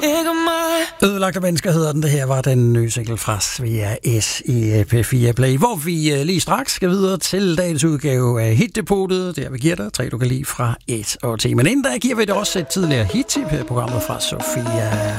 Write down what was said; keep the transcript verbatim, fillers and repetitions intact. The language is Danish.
Ikke mig. Ødelagte mennesker hedder den. Det her var den nye single fra Svea S i P fire Play, hvor vi lige straks skal videre til dagens udgave af Hitdepotet. Der vi giver dig tre, du kan lide fra et og ti. Men inden da giver vi det også et tidligere hit-tip her i programmet fra Sofia.